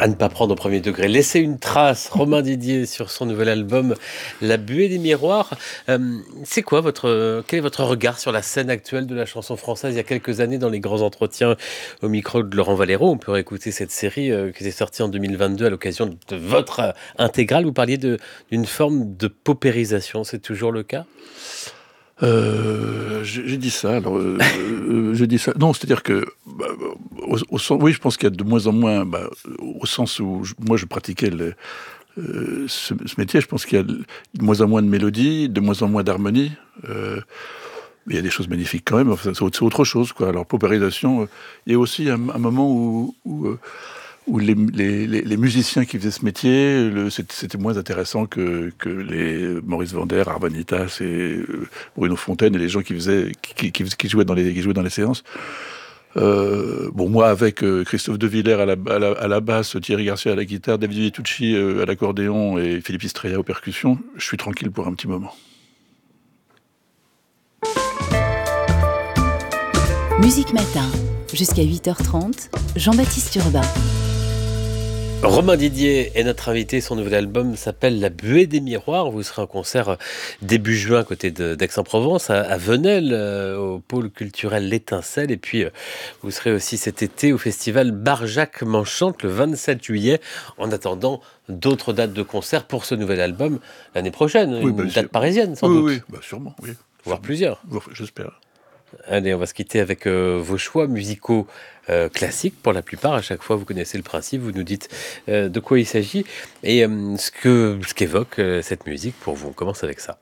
À ne pas prendre au premier degré. Laisser une trace, Romain Didier, sur son nouvel album La Buée des Miroirs. C'est quoi quel est votre regard sur la scène actuelle de la chanson française? Il y a quelques années, dans les grands entretiens au micro de Laurent Valero, on peut réécouter cette série qui était sortie en 2022 à l'occasion de votre intégrale. Vous parliez d'une forme de paupérisation. C'est toujours le cas? J'ai dit ça. Alors, j'ai dit ça. Non, c'est-à-dire que, au sens, oui, je pense qu'il y a de moins en moins, au sens où moi je pratiquais ce métier, je pense qu'il y a de moins en moins de mélodies, de moins en moins d'harmonie. Mais il y a des choses magnifiques quand même. Enfin, c'est autre chose, quoi. Alors, paupérisation, il y a aussi un moment où les musiciens qui faisaient ce métier, c'était moins intéressant que les Maurice Vander, Arbanitas et Bruno Fontaine et les gens qui jouaient dans les séances. Moi, avec Christophe De Villers à la basse, Thierry Garcia à la guitare, David Vitucci à l'accordéon et Philippe Istria aux percussions, je suis tranquille pour un petit moment. Musique Matin, jusqu'à 8h30, Jean-Baptiste Urbain. Romain Didier est notre invité. Son nouvel album s'appelle La Buée des Miroirs. Vous serez en concert début juin côté d'Aix-en-Provence, à Venelle, au pôle culturel L'Étincelle. Et puis, vous serez aussi cet été au festival Barjac M'enchante le 27 juillet. En attendant d'autres dates de concert pour ce nouvel album l'année prochaine. Oui, une date parisienne, sans doute. Oui, sûrement, oui. Voire plusieurs. J'espère. Allez, on va se quitter avec vos choix musicaux classiques pour la plupart. À chaque fois, vous connaissez le principe, vous nous dites de quoi il s'agit et ce qu'évoque cette musique pour vous. On commence avec ça.